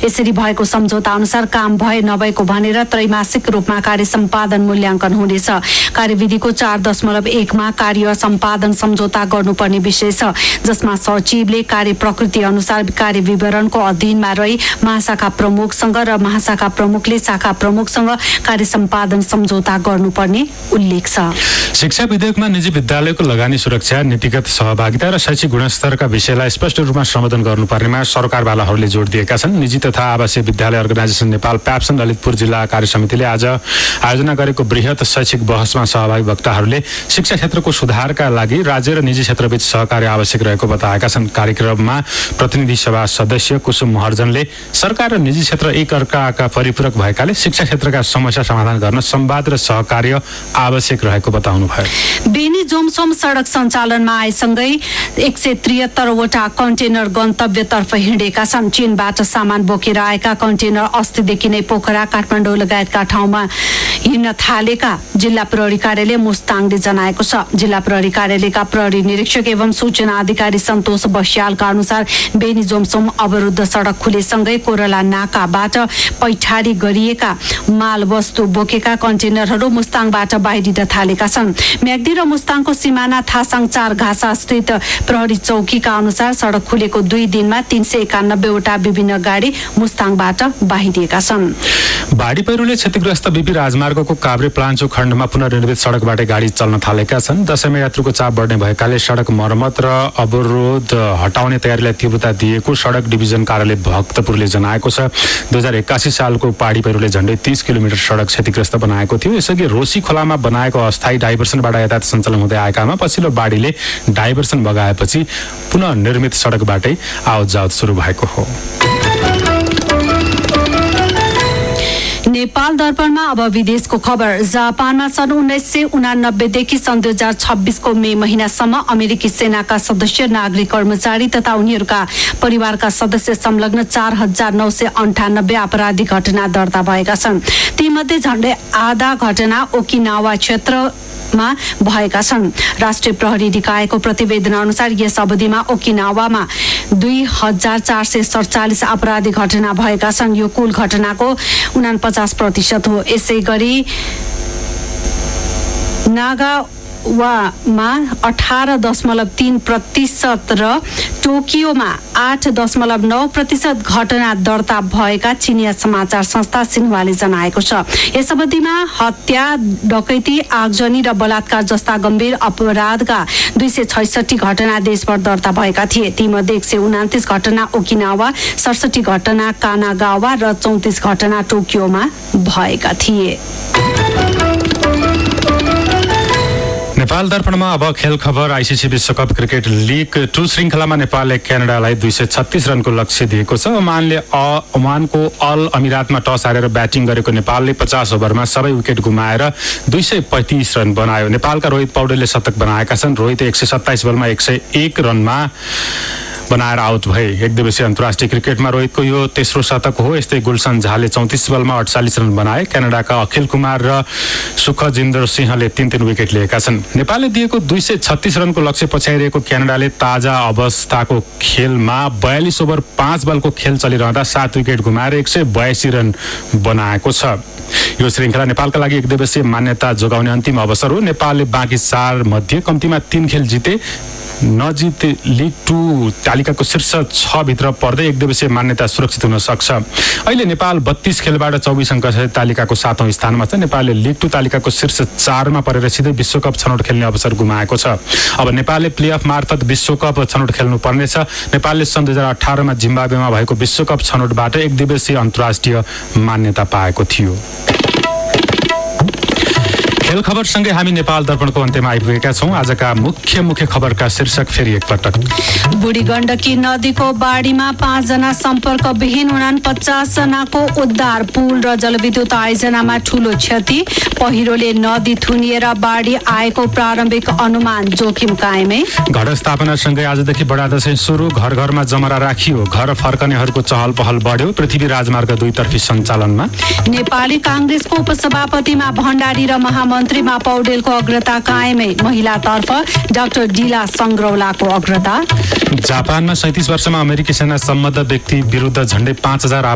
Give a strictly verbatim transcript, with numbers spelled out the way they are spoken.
यसरी भएको सम्झौता अनुसार काम भए नभएको भनेर त्रैमासिक रूपमा कार्य सम्पादन मूल्याङ्कन हुनेछ। कार्यविधिको चार दशमलव एकमा कार्य सम्पादन सम्झौता गर्नुपर्ने विषय छ, जसमा सचिवले कार्य प्रकृति अनुसार कार्य विवरणको अधीनमा रही महाशाखा प्रमुखसँग र महाशाखा प्रमुखले शाखा प्रमुखसँग कार्य सम्पादन सम्झौता गर्नुपर्ने उल्लेख छ। शिक्षा विधेयकमा निजी विद्यालयको लगानी सुरक्षा, नीतिगत सहभागिता र शैक्षिक गुणस्तरका विषयलाई स्पष्ट रूपमा सम्बोधन गर्नुपर्नेमा सरकारवालाहरूले जोड दिएका छन्। निजी तथा आवासीय विद्यालय अर्गनाइजेसन नेपाल प्याप्सन ललितपुर जिल्ला कार्य समितिले आज आयोजना गरेको बृहत शैक्षिक बहसमा सहभागी वक्ताहरूले शिक्षा क्षेत्रको सुधारका लागि राज्य र निजी क्षेत्रबीच सहकार्य आवश्यक रहेको बताएका छन्। कार्यक्रममा प्रतिनिधि सभा सदस्य कुसुम महर्जनले सरकार र निजी क्षेत्र एक अर्काका परिपूरक भएकाले शिक्षा क्षेत्रका समस्या समाधान गर्न संवाद र सहकार्य आवश्यक रहेको बताउनुभयो। बेनी जोमसोम सडक सञ्चालनमा आएसँगै एक सय त्रिहत्तरवटा कन्टेनर गन्तव्यतर्फ हिँडेका छन्। चीनबाट सामान बोकेर आएका कन्टेनर अस्तिदेखि नै पोखरा, काठमाडौँ लगायतका ठाउँमा हिँड्न थालेका जिल्ला प्रहरी कार्यालय मुस्ताङले जनाएको छ। जिल्ला प्रहरी कार्यालयका प्रहरी निरीक्षक एवं सूचना अधिकारी सन्तोष बस्यालका अनुसार बेनी जोमसोम अवरुद्ध सडक खुलेसँगै कोरला नाकाबाट पैठारी गरिएका माल वस्तु बोकेका कन्टेनरहरू मुस्ताङबाट बाहिरिन थालेका छन्। म्याग्दी र मुस्ताङको सिमाना थासाङ चार घाँसा स्थित प्रहरी चौकीका अनुसार सडक खुलेको दुई दिनमा तीन सय एकानब्बेवटा विभिन्न गाडी मुस्ताङबाट बाहिरिएका छन्। बाढी पहिरोले क्षतिग्रस्त बीपी राजमार्गको काभ्रे प्लान्चो खण्डमा पुनर्निर्मित सडकबाट गाडी चल्न थालेका छन्। दशैंमा यात्रुको चाप बढ्ने भएकाले सडक मर्मत र अवरोध हटाउने तयारीलाई तीव्रता दिएको सडक डिभिजन कार्यालय भक्तपुरले जनाएको छ। दुई हजार एक्कासी सालको बाढी पहिरोले झण्डै तीस किलोमिटर सडक क्षतिग्रस्त बनाएको थियो। यसअघि रोसी खोलामा बनाएको अस्थायी डाइभर्सनबाट यातायात सञ्चालन हुँदै आएकामा पछिल्लो बाढीले डाइभर्सन बगाएपछि पुनः निर्मित सडकबाटै आवत जावत सुरु भएको हो। नेपाल दर्पणमा अब विदेशको खबर। जापानमा सन् उन्नाइस सय उनानब्बेदेखि सन् दुई हजार छब्बिसको मे महिनासम्म अमेरिकी सेनाका सदस्य, नागरिक, कर्मचारी तथा उनीहरूका परिवारका सदस्य संलग्न चार हजार नौ सय अन्ठानब्बे आपराधिक घटना दर्ता भएका छन्। तीमध्ये झण्डै आधा घटना ओकिनावा क्षेत्र मा भएका छन्। राष्ट्रिय प्रहरी निकायको प्रतिवेदन अनुसार यस अवधिमा ओकिनावामा दुई हजार चार सय सडचालिस आपराधिक घटना भएका छन्। यो कुल घटनाको उनापचास प्रतिशत हो। यसै गरी नागावामा अठार दशमलव तीन प्रतिशत र टोकियोमा आठ दशमलव नौ प्रतिशत घटना दर्ता भएका चिनिया समाचार संस्था सिन्हुवाले जनाएको छ। यस अवधिमा हत्या, डकैती, आगजनी र बलात्कार जस्ता गम्भीर अपराधका दुई सय छैसठी घटना देशभर दर्ता भएका थिए। तीमध्ये एक सय उनातिस घटना ओकिनावा, सडसठी घटना कानागावा र चौतिस घटना टोकियोमा भएका थिए। नेपाल दर्पणमा अब खेल खबर। आइसिसी विश्वकप क्रिकेट लिग टू श्रृङ्खलामा नेपालले क्यानाडालाई दुई सय छत्तीस रनको लक्ष्य दिएको छ। ओमानले ओमानको अल अमिरातमा टस हारेर ब्याटिङ गरेको नेपालले पचास ओभरमा सबै विकेट गुमाएर दुई सय पैँतिस रन बनायो। नेपालका रोहित पौडेलले शतक बनाएका छन्। रोहित एक सय सत्ताइस बलमा एक सय एक रनमा बनाएर आउट भए। एक दिवसीय अन्तर्राष्ट्रिय क्रिकेटमा रोहितको यो तेस्रो शतक हो। यस्तै गुलसन झाले चौतिस बलमा अडचालिस रन बनाए। क्यानाडाका अखिल कुमार र सुखजिन्दर सिंहले तीन तीन विकेट लिएका छन्। नेपालले दिएको दुई सय छत्तीस रनको लक्ष्य पछ्याइरहेको क्यानाडाले ताजा अवस्थाको खेलमा बयालिस ओभर पाँच बलको खेल चलिरहँदा सात विकेट गुमाएर एक सय बयासी रन बनाएको छ। यो श्रृङ्खला नेपालका लागि एक दिवसीय मान्यता जोगाउने अन्तिम अवसर हो। नेपालले बाँकी चार मध्ये कम्तीमा तीन खेल जिते नजित लिग टू तालिकाको शीर्ष छ भित्र पर्दै एक दिवसीय मान्यता सुरक्षित हुन सक्छ। अहिले नेपाल बत्तीस खेलबाट चौबिस अङ्क तालिकाको सातौं स्थानमा छ। नेपालले लिग टू तालिकाको शीर्ष चारमा परेर सिधै विश्वकप छनौट खेल्ने अवसर गुमाएको छ। अब नेपालले प्लेअफ मार्फत विश्वकप छनौट खेल्नु पर्नेछ। नेपालले सन् दुई हजार अठारमा जिम्बाब्वेमा भएको विश्वकप छनौटबाट एक दिवसीय अन्तर्राष्ट्रिय मान्यता पाएको थियो। खेल खबरसँगै हामी नेपाल दर्पणको अन्त्यमा आइपुगेका छौं। आजका मुख्य मुख्य खबरका शीर्षक फेरि एकपटक। बुढी गण्डकी नदीको बाढीमा पाँचजना सम्पर्कविहीन उनान पचास जनाको उद्धार। पुल र जलविद्युत आयोजनामा ठूलो क्षति। पहिरोले नदी थुनिएर बाढी आएको प्रारम्भिक अनुमान, जोखिम कायमै। घटस्थापनासँगै आजदेखि बडा दशैं सुरु। घर घरमा जमरा राखियो। घर फर्कनेहरूको चहल पहल बढ्यो। पृथ्वी राजमार्ग दुईतर्फी सञ्चालनमा। नेपाली काङ्ग्रेसको उपसभापतिमा भण्डारी र महामन्त्रीमा पौडेलको अग्रता कायमै। महिलातर्फ डाक्टर डिला सङ्ग्रौलाको अग्रता। जापानमा सैंतीस वर्षमा अमेरिकी सेना सम्बद्ध व्यक्ति विरुद्ध झण्डै पाँच हजार